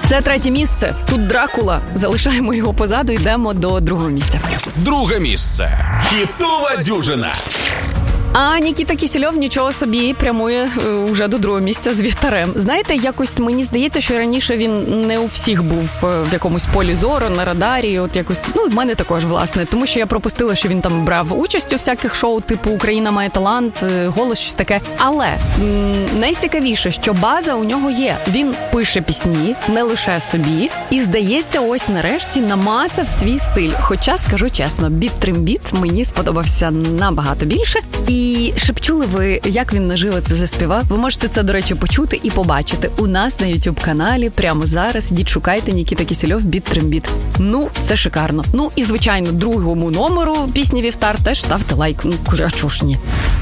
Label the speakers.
Speaker 1: Це 3 місце. Тут Дракула. Залишаємо його позаду, йдемо до 2-го місця.
Speaker 2: 2 місце. Хітова дюжина.
Speaker 1: А Нікіта Кісельов нічого собі прямує уже до 2-го місця з Вівтарем. Знаєте, якось мені здається, що раніше він не у всіх був в якомусь полі зору, на радарі, от якось, в мене також, власне, тому що я пропустила, що він там брав участь у всяких шоу, типу «Україна має талант», «Голос», щось таке. Але найцікавіше, що база у нього є. Він пише пісні, не лише собі, і, здається, ось нарешті намацав свій стиль. Хоча, скажу чесно, біт-тримбіт мені сподобався набагато більше. І щоб чули ви, як він наживо це заспівав, ви можете це, до речі, почути і побачити у нас на YouTube-каналі прямо зараз. Ідіть, шукайте Нікіта Кісельов «Біт-тримбіт». Це шикарно. І, звичайно, 2-му номеру пісні «Вівтар» теж ставте лайк. А чого ж ні?